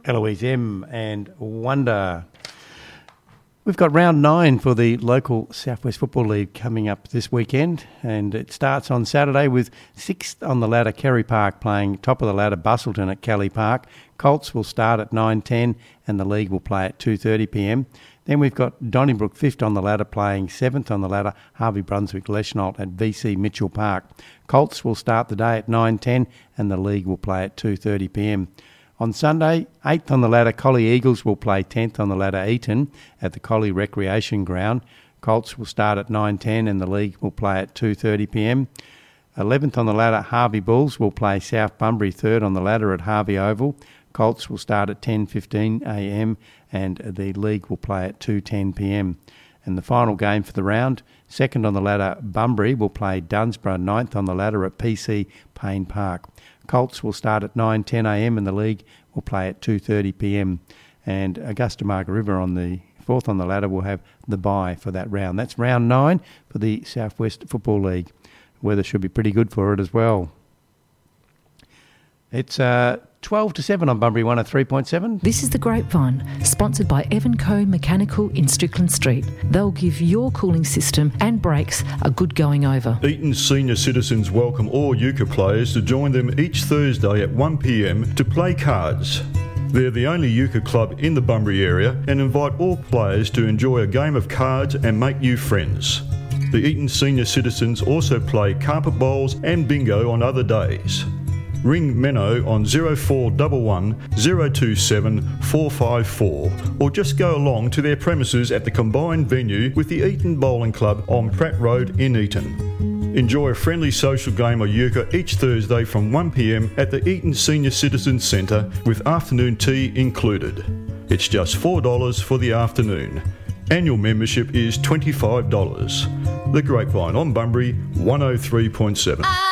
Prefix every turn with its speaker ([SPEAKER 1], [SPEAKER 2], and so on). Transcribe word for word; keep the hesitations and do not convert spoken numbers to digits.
[SPEAKER 1] Eloise M and Wonder. We've got round nine for the local South West Football League coming up this weekend, and it starts on Saturday with sixth on the ladder Kerry Park playing top of the ladder Bustleton at Kelly Park. Colts will start at nine ten and the league will play at two thirty p m. Then we've got Donnybrook fifth on the ladder playing seventh on the ladder Harvey Brunswick Leschenault at V C Mitchell Park. Colts will start the day at nine ten and the league will play at two thirty p m. On Sunday, eighth on the ladder Collie Eagles will play tenth on the ladder Eton at the Collie Recreation Ground. Colts will start at nine ten and the league will play at two thirty p m. eleventh on the ladder Harvey Bulls will play South Bunbury third on the ladder at Harvey Oval. Colts will start at ten fifteen a m and the league will play at two ten p m. And the final game for the round, second on the ladder Bunbury will play Dunsborough, ninth on the ladder at P C Payne Park. Colts will start at nine ten a m and the league will play at two thirty p m. And Augusta Margaret River on the fourth on the ladder will have the bye for that round. That's round nine for the South West Football League. Weather should be pretty good for it as well. It's uh, twelve to seven on Bunbury one oh three point seven.
[SPEAKER 2] This is The Grapevine, sponsored by Evan Co Mechanical in Strickland Street. They'll give your cooling system and brakes a good going over.
[SPEAKER 3] Eton senior citizens welcome all euchre players to join them each Thursday at one p m to play cards. They're the only euchre club in the Bunbury area and invite all players to enjoy a game of cards and make new friends. The Eton senior citizens also play carpet bowls and bingo on other days. Ring Menno on oh four one one, oh two seven, four five four or just go along to their premises at the combined venue with the Eton Bowling Club on Pratt Road in Eton. Enjoy a friendly social game of euchre each Thursday from one p m at the Eton Senior Citizens Centre with afternoon tea included. It's just four dollars for the afternoon. Annual membership is twenty-five dollars. The Grapevine on Bunbury one oh three point seven.